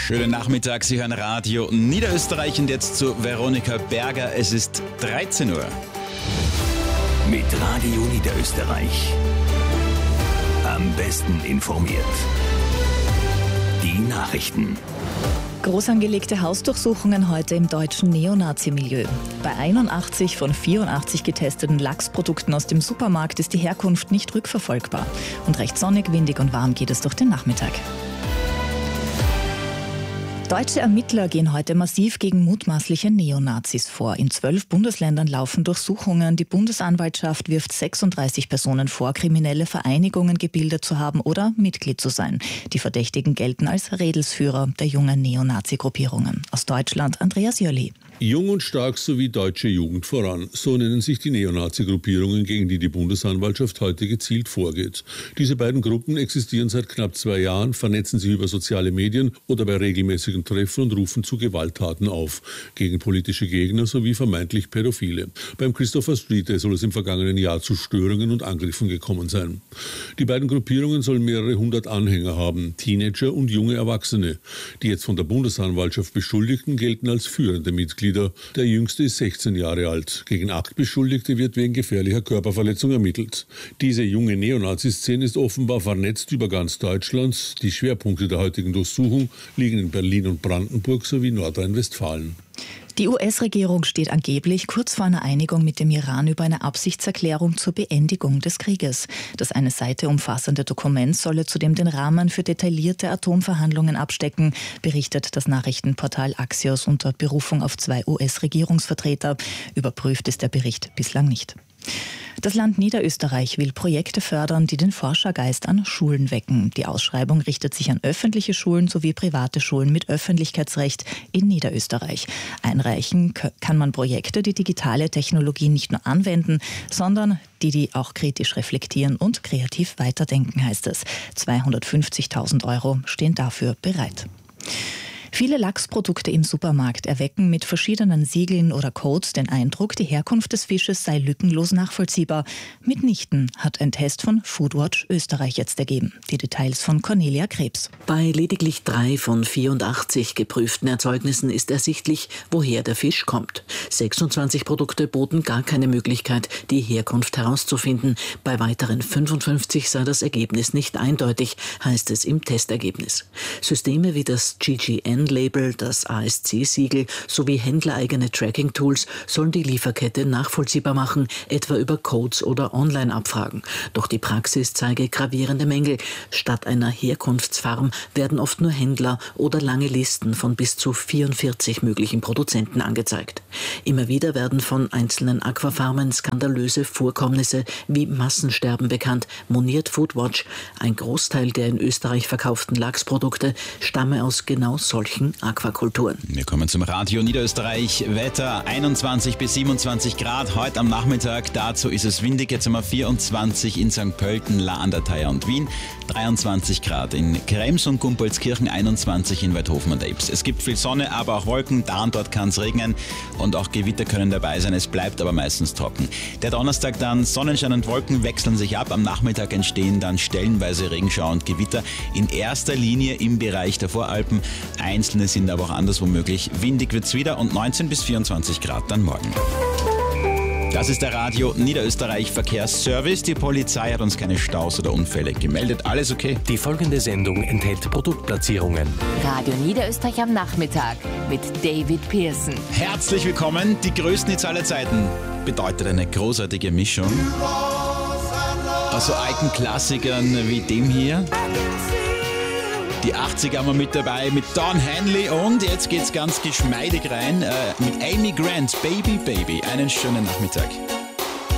Schönen Nachmittag, Sie hören Radio Niederösterreich und jetzt zu Veronika Berger. Es ist 13 Uhr. Mit Radio Niederösterreich. Am besten informiert. Die Nachrichten. Groß angelegte Hausdurchsuchungen heute im deutschen Neonazi-Milieu. Bei 81 von 84 getesteten Lachsprodukten aus dem Supermarkt ist die Herkunft nicht rückverfolgbar. Und recht sonnig, windig und warm geht es durch den Nachmittag. Deutsche Ermittler gehen heute massiv gegen mutmaßliche Neonazis vor. In 12 Bundesländern laufen Durchsuchungen. Die Bundesanwaltschaft wirft 36 Personen vor, kriminelle Vereinigungen gebildet zu haben oder Mitglied zu sein. Die Verdächtigen gelten als Redelsführer der jungen Neonazi-Gruppierungen. Aus Deutschland Andreas Jölli. Jung und stark sowie deutsche Jugend voran. So nennen sich die Neonazi-Gruppierungen, gegen die die Bundesanwaltschaft heute gezielt vorgeht. Diese beiden Gruppen existieren seit knapp 2 Jahren, vernetzen sich über soziale Medien oder bei regelmäßigen Treffen und rufen zu Gewalttaten auf, gegen politische Gegner sowie vermeintlich Pädophile. Beim Christopher Street Day soll es im vergangenen Jahr zu Störungen und Angriffen gekommen sein. Die beiden Gruppierungen sollen mehrere hundert Anhänger haben, Teenager und junge Erwachsene. Die jetzt von der Bundesanwaltschaft Beschuldigten gelten als führende Mitglieder. Der jüngste ist 16 Jahre alt. Gegen 8 Beschuldigte wird wegen gefährlicher Körperverletzung ermittelt. Diese junge Neonazi-Szene ist offenbar vernetzt über ganz Deutschland. Die Schwerpunkte der heutigen Durchsuchung liegen in Berlin und Brandenburg sowie Nordrhein-Westfalen. Die US-Regierung steht angeblich kurz vor einer Einigung mit dem Iran über eine Absichtserklärung zur Beendigung des Krieges. Das eine Seite umfassende Dokument solle zudem den Rahmen für detaillierte Atomverhandlungen abstecken, berichtet das Nachrichtenportal Axios unter Berufung auf 2 US-Regierungsvertreter. Überprüft ist der Bericht bislang nicht. Das Land Niederösterreich will Projekte fördern, die den Forschergeist an Schulen wecken. Die Ausschreibung richtet sich an öffentliche Schulen sowie private Schulen mit Öffentlichkeitsrecht in Niederösterreich. Einreichen kann man Projekte, die digitale Technologie nicht nur anwenden, sondern die auch kritisch reflektieren und kreativ weiterdenken, heißt es. 250.000 € stehen dafür bereit. Viele Lachsprodukte im Supermarkt erwecken mit verschiedenen Siegeln oder Codes den Eindruck, die Herkunft des Fisches sei lückenlos nachvollziehbar. Mitnichten, hat ein Test von Foodwatch Österreich jetzt ergeben. Die Details von Cornelia Krebs. Bei lediglich 3 von 84 geprüften Erzeugnissen ist ersichtlich, woher der Fisch kommt. 26 Produkte boten gar keine Möglichkeit, die Herkunft herauszufinden. Bei weiteren 55 sei das Ergebnis nicht eindeutig, heißt es im Testergebnis. Systeme wie das GGN-Label, das ASC-Siegel sowie händlereigene Tracking-Tools sollen die Lieferkette nachvollziehbar machen, etwa über Codes oder Online-Abfragen. Doch die Praxis zeige gravierende Mängel. Statt einer Herkunftsfarm werden oft nur Händler oder lange Listen von bis zu 44 möglichen Produzenten angezeigt. Immer wieder werden von einzelnen Aquafarmen skandalöse Vorkommnisse wie Massensterben bekannt, moniert Foodwatch. Ein Großteil der in Österreich verkauften Lachsprodukte stamme aus genau solchen Aquakulturen. Wir kommen zum Radio Niederösterreich. Wetter 21 bis 27 Grad. Heute am Nachmittag, dazu ist es windig. Jetzt haben wir 24 in St. Pölten, La an der Thaya und Wien. 23 Grad in Krems und Gumpolskirchen, 21 in Weidhofen und Eibs. Es gibt viel Sonne, aber auch Wolken. Da und dort kann es regnen und auch Gewitter können dabei sein. Es bleibt aber meistens trocken. Der Donnerstag dann, Sonnenschein und Wolken wechseln sich ab. Am Nachmittag entstehen dann stellenweise Regenschauer und Gewitter. In erster Linie im Bereich der Voralpen. Einzelne sind aber auch anderswo möglich. Windig wird es wieder und 19 bis 24 Grad dann morgen. Das ist der Radio Niederösterreich Verkehrsservice. Die Polizei hat uns keine Staus oder Unfälle gemeldet. Alles okay? Die folgende Sendung enthält Produktplatzierungen. Radio Niederösterreich am Nachmittag mit David Pearson. Herzlich willkommen. Die größten Hits aller Zeiten bedeutet eine großartige Mischung aus so alten Klassikern wie dem hier. Die 80er haben wir mit dabei mit Don Henley und jetzt geht's ganz geschmeidig rein mit Amy Grant, Baby Baby. Einen schönen Nachmittag.